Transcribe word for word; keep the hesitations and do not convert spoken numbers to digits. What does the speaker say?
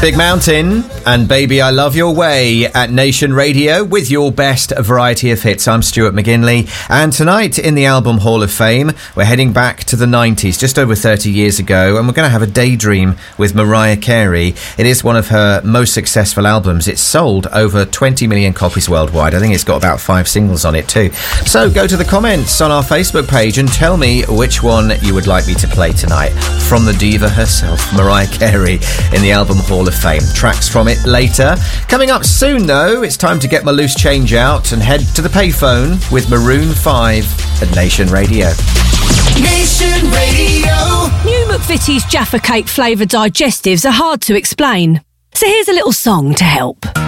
Big Mountain and Baby I Love Your Way at Nation Radio with your best variety of hits. I'm Stuart McGinley, and tonight in the Album Hall of Fame we're heading back to the nineties, just over thirty years ago, and we're going to have a daydream with Mariah Carey. It is one of her most successful albums. It's sold over twenty million copies worldwide. I think it's got about five singles on it too. So go to the comments on our Facebook page and tell me which one you would like me to play tonight from the diva herself, Mariah Carey, in the Album Hall of Fame. Tracks from it later. Coming up soon, though, it's time to get my loose change out and head to the payphone with Maroon five at Nation Radio. Nation Radio. New McVitie's Jaffa Cake flavoured digestives are hard to explain, so here's a little song to help.